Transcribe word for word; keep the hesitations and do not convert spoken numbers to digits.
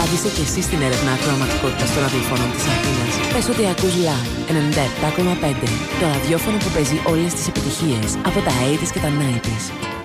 Οδήγησε και εσύ στην έρευνα ακροαματικότητας των ραδιοφώνων της Αθήνας. Πες ότι ακούς Live ενενήντα επτά κόμμα πέντε, το ραδιόφωνο που παίζει όλες τις επιτυχίες από τα ογδόντα και τα ενενήντα.